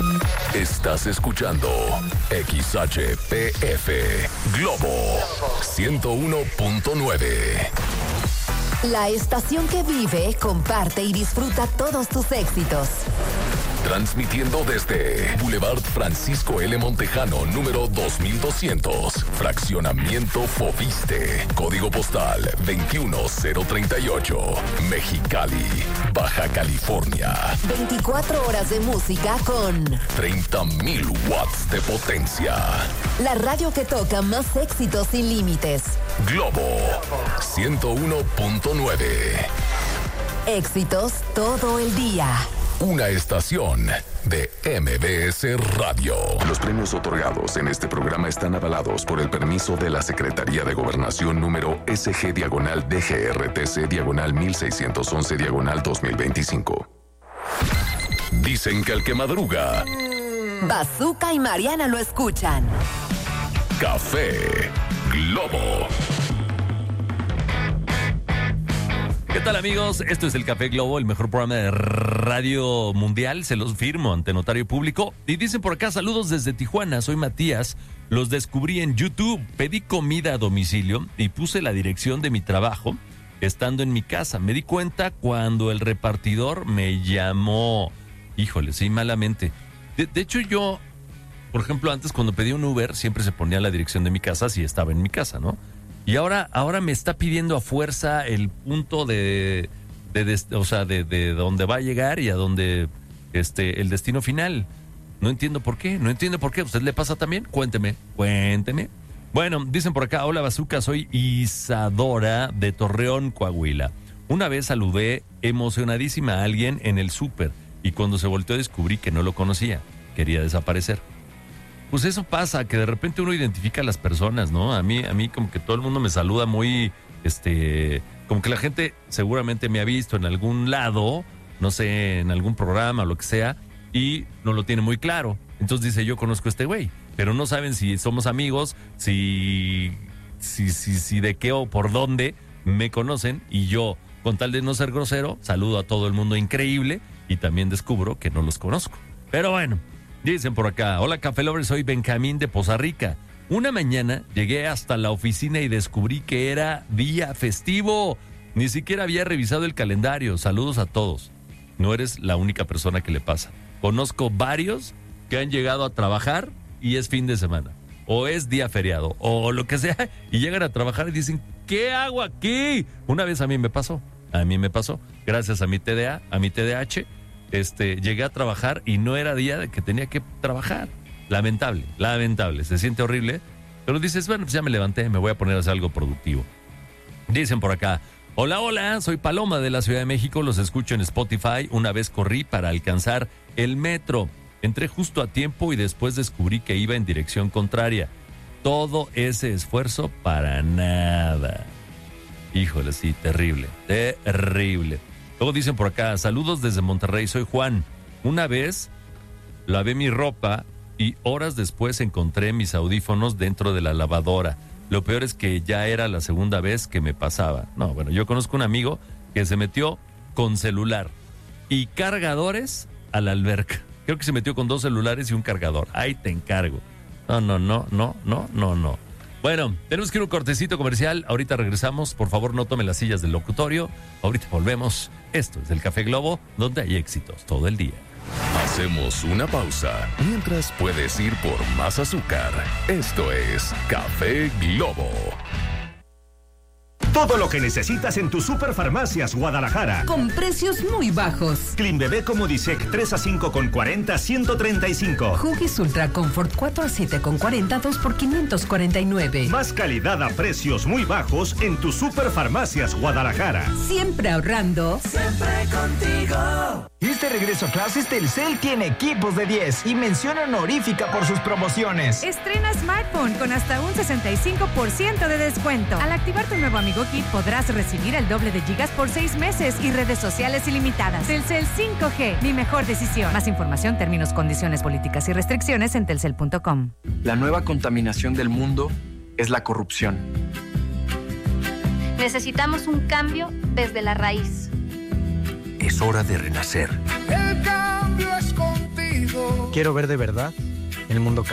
Estás escuchando XHPF Globo 101.9. La estación que vive, comparte y disfruta todos tus éxitos. Transmitiendo desde Boulevard Francisco L. Montejano, número 2200, Fraccionamiento Foviste, Código Postal 21038, Mexicali, Baja California. 24 horas de música con 30,000 watts de potencia. La radio que toca más éxitos sin límites. Globo 101.9. Éxitos todo el día. Una estación de MBS Radio. Los premios otorgados en este programa están avalados por el permiso de la Secretaría de Gobernación número SG-DGRTC/1611/2025. Dicen que el que madruga... Bazooka y Mariana lo escuchan. Café Globo. ¿Qué tal, amigos? Esto es el Café Globo, el mejor programa de radio mundial, se los firmo ante notario público. Y dicen por acá, saludos desde Tijuana, soy Matías, los descubrí en YouTube, pedí comida a domicilio y puse la dirección de mi trabajo estando en mi casa. Me di cuenta cuando el repartidor me llamó, híjole, sí, malamente. De hecho, yo, por ejemplo, antes cuando pedía un Uber, siempre se ponía la dirección de mi casa si estaba en mi casa, ¿no? Y ahora me está pidiendo a fuerza el punto de dónde va a llegar y a dónde el destino final. No entiendo por qué. ¿A usted le pasa también? Cuénteme. Bueno, dicen por acá, hola Bazooka, soy Isadora de Torreón, Coahuila. Una vez saludé emocionadísima a alguien en el súper y cuando se volteó descubrí que no lo conocía. Quería desaparecer. Pues eso pasa, que de repente uno identifica a las personas, ¿no? A mí como que todo el mundo me saluda muy, como que la gente seguramente me ha visto en algún lado, no sé, en algún programa o lo que sea, y no lo tiene muy claro. Entonces dice, yo conozco a este güey, pero no saben si somos amigos, si de qué o por dónde me conocen, y yo, con tal de no ser grosero, saludo a todo el mundo increíble y también descubro que no los conozco. Pero bueno. Dicen por acá, hola Café Lovers, soy Benjamín de Poza Rica. Una mañana llegué hasta la oficina y descubrí que era día festivo. Ni siquiera había revisado el calendario. Saludos a todos. No eres la única persona que le pasa. Conozco varios que han llegado a trabajar y es fin de semana. O es día feriado, o lo que sea, y llegan a trabajar y dicen, ¿qué hago aquí? Una vez a mí me pasó. Gracias a mi TDA, a mi TDAH. Llegué a trabajar y no era día de que tenía que trabajar. Lamentable, se siente horrible, pero dices, bueno, pues ya me levanté, me voy a poner a hacer algo productivo. Dicen por acá, hola, soy Paloma de la Ciudad de México, los escucho en Spotify. Una vez corrí para alcanzar el metro, entré justo a tiempo y después descubrí que iba en dirección contraria. Todo ese esfuerzo para nada. Híjole, sí, terrible. Luego dicen por acá, saludos desde Monterrey, soy Juan. Una vez lavé mi ropa y horas después encontré mis audífonos dentro de la lavadora. Lo peor es que ya era la segunda vez que me pasaba. No, bueno, yo conozco un amigo que se metió con celular y cargadores a la alberca. Creo que se metió con 2 celulares y un cargador. Ahí te encargo. No. Bueno, tenemos que ir a un cortecito comercial. Ahorita regresamos. Por favor, no tome las sillas del locutorio. Ahorita volvemos. Esto es el Café Globo, donde hay éxitos todo el día. Hacemos una pausa mientras puedes ir por más azúcar. Esto es Café Globo. Todo lo que necesitas en tu Superfarmacias Guadalajara. Con precios muy bajos. Clean Bebé Comodisec 3 a 5 con 40, 135. Huggies Ultra Comfort 4 a 7 con 40, 2 por 549. Más calidad a precios muy bajos en tu Superfarmacias Guadalajara. Siempre ahorrando. Siempre contigo. Este regreso a clases, Telcel tiene equipos de 10 y mención honorífica por sus promociones. Estrena smartphone con hasta un 65% de descuento. Al activar tu nuevo Amigo Kit podrás recibir el doble de gigas por 6 meses y redes sociales ilimitadas. Telcel 5G, mi mejor decisión. Más información, términos, condiciones, políticas y restricciones en telcel.com. La nueva contaminación del mundo es la corrupción. Necesitamos un cambio desde la raíz. Es hora de renacer. El cambio es contigo. Quiero ver de verdad el mundo cambiar.